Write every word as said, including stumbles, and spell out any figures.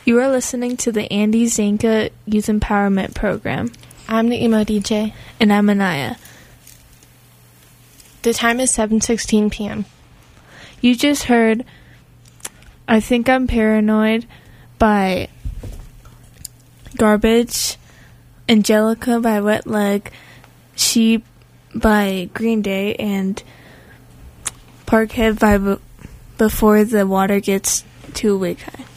You are listening to the Andy Zanka Youth Empowerment Program. I'm the Emo D J. And I'm Anaya. The time is seven sixteen p.m. You just heard I Think I'm Paranoid by Garbage, Angelica by Wet Leg, Sheep by Green Day, and Parkhead by B- Before the Water Gets Too Wig High.